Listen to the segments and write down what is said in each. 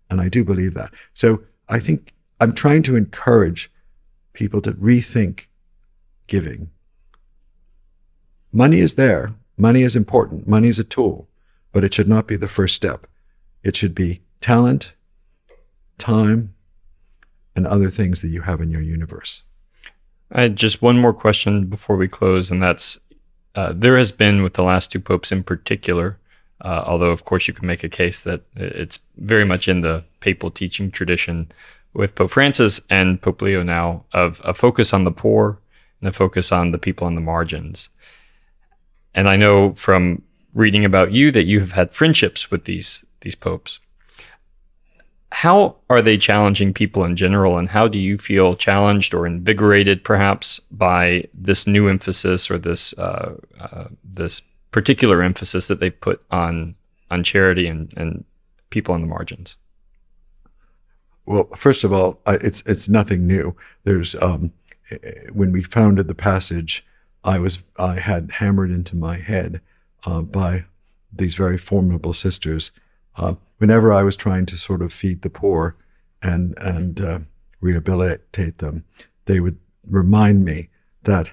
And I do believe that. So I think I'm trying to encourage people to rethink giving. Money is there. Money is important. Money is a tool, but it should not be the first step. It should be talent, time, and other things that you have in your universe. I had just one more question before we close, and that's, there has been, with the last two popes in particular, although of course you can make a case that it's very much in the papal teaching tradition with Pope Francis and Pope Leo now, of a focus on the poor and a focus on the people on the margins. And I know from reading about you that you have had friendships with these popes. How are they challenging people in general, and how do you feel challenged or invigorated perhaps by this new emphasis, or this this particular emphasis that they put on charity and people on the margins? Well, first of all, it's nothing new. There's when we founded the Passage, I had hammered into my head by these very formidable sisters. Whenever I was trying to sort of feed the poor and rehabilitate them, they would remind me that,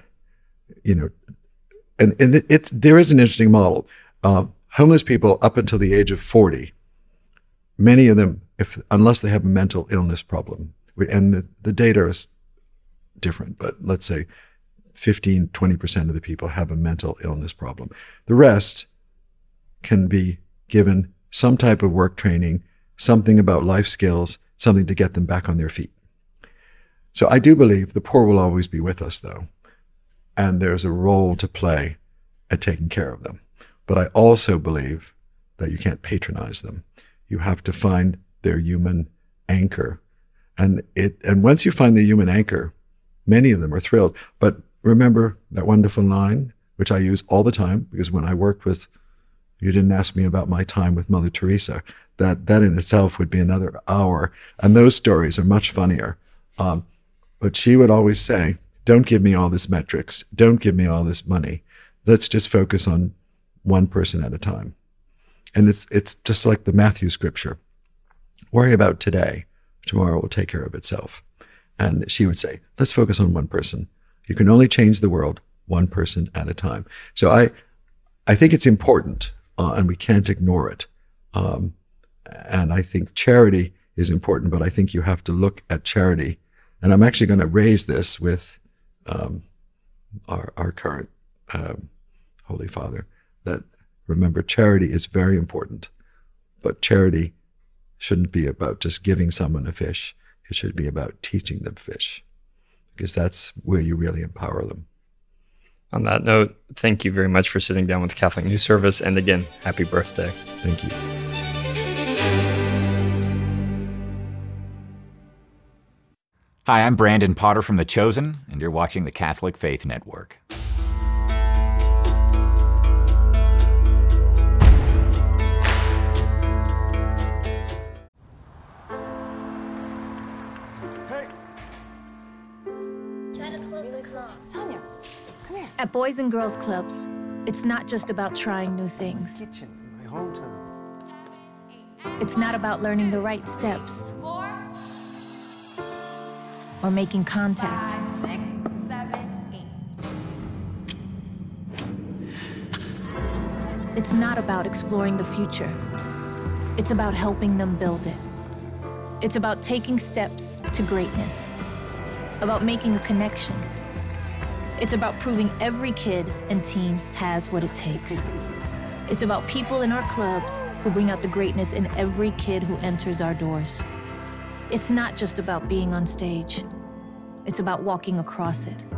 and there is an interesting model. Homeless people up until the age of 40, many of them, unless they have a mental illness problem, and the data is different, but let's say 15, 20% of the people have a mental illness problem. The rest can be given some type of work training, something about life skills, something to get them back on their feet. So I do believe the poor will always be with us, though, and there's a role to play at taking care of them. But I also believe that you can't patronize them. You have to find their human anchor. And once you find the human anchor, many of them are thrilled. But remember that wonderful line, which I use all the time, because when I worked with, you didn't ask me about my time with Mother Teresa, that in itself would be another hour. And those stories are much funnier. But she would always say, don't give me all this metrics. Don't give me all this money. Let's just focus on one person at a time. And it's just like the Matthew scripture. Worry about today. Tomorrow will take care of itself. And she would say, let's focus on one person. You can only change the world one person at a time. So I think it's important, and we can't ignore it. And I think charity is important, but I think you have to look at charity. And I'm actually going to raise this with our current Holy Father, that remember, charity is very important, but charity shouldn't be about just giving someone a fish. It should be about teaching them fish, because that's where you really empower them. On that note, thank you very much for sitting down with Catholic News Service. And again, happy birthday. Thank you. Hi, I'm Brandon Potter from The Chosen, and you're watching the Catholic Faith Network. At Boys and Girls Clubs, it's not just about trying new things. Kitchen in my hometown. It's not about learning the right steps or making contact. 5, 6, 7, 8. It's not about exploring the future. It's about helping them build it. It's about taking steps to greatness, about making a connection. It's about proving every kid and teen has what it takes. It's about people in our clubs who bring out the greatness in every kid who enters our doors. It's not just about being on stage. It's about walking across it.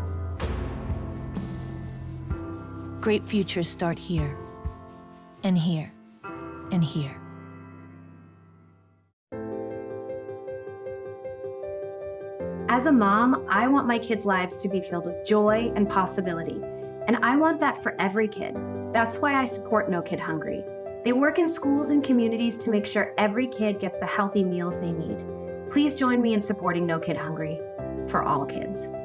Great futures start here, and here, and here. As a mom, I want my kids' lives to be filled with joy and possibility, and I want that for every kid. That's why I support No Kid Hungry. They work in schools and communities to make sure every kid gets the healthy meals they need. Please join me in supporting No Kid Hungry for all kids.